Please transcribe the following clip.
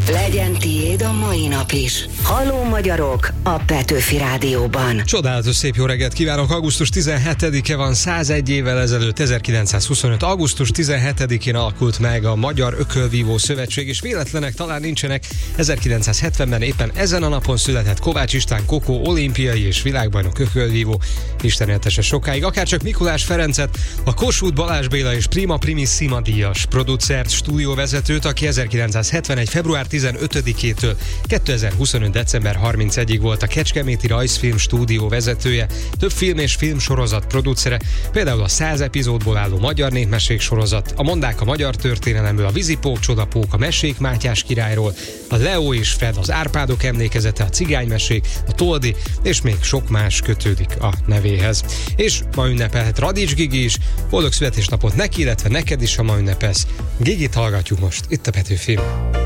Legyen tiéd a mai nap is. Halló magyarok a Petőfi Rádióban. Csodálatos szép jó reggelt kívánok! Augusztus 17-e van, 101 évvel ezelőtt, 1925. augusztus 17-én alakult meg a Magyar Ökölvívó Szövetség, és véletlenek talán nincsenek. 1970-ben éppen ezen a napon született Kovács István Kokó olimpiai és világbajnok ökölvívó. Isten éltesse sokáig, akárcsak Mikulás Ferencet, a Kossuth Balázs Béla és Prima Primissima díjas producert, stúdióvezetőt, aki 1971. február 15-től 2025. december 31-ig volt a Kecskeméti Rajzfilm stúdió vezetője, több film és filmsorozat producere, például a 100 epizódból álló Magyar Népmesék sorozat, a Mondák a magyar történelemből, a Vízipók, Csodapók, a Mesék Mátyás királyról, a Leo és Fred, az Árpádok emlékezete, a Cigánymesék, a Toldi, és még sok más kötődik a nevéhez. És ma ünnepelhet Radics Gigi is, boldog születésnapot neki, illetve neked is, ha ma ünnepelsz. Gigit hallgatjuk most, itt a Petőfi.